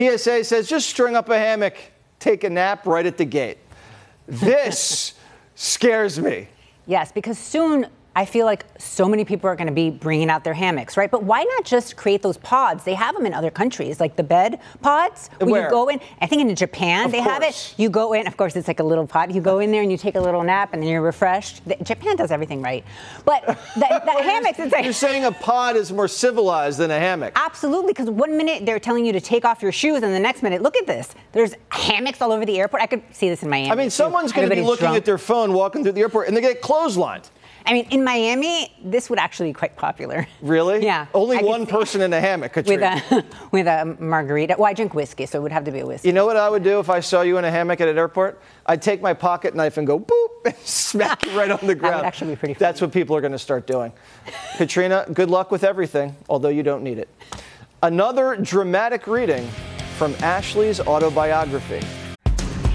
PSA says, just string up a hammock, take a nap right at the gate. This scares me. Yes, because soon I feel like so many people are going to be bringing out their hammocks, right? But why not just create those pods? They have them in other countries, like the bed pods. Where you go in, I think in Japan they have it. You go in, of course, it's like a little pod. You go in there and you take a little nap and then you're refreshed. Japan does everything right. But the hammocks, it's like... You're saying a pod is more civilized than a hammock. Absolutely, because one minute they're telling you to take off your shoes and the next minute, look at this. There's hammocks all over the airport. I could see this in Miami. I mean, someone's going to be looking at their phone walking through the airport and they get clotheslined. I mean, in Miami, this would actually be quite popular. Really? Yeah. Only one person in a hammock, Katrina. With a margarita. Well, I drink whiskey, so it would have to be a whiskey. You know what I would do if I saw you in a hammock at an airport? I'd take my pocket knife and go boop and smack you right on the ground. That would actually be pretty funny. That's what people are going to start doing. Katrina, good luck with everything, although you don't need it. Another dramatic reading from Ashley's autobiography.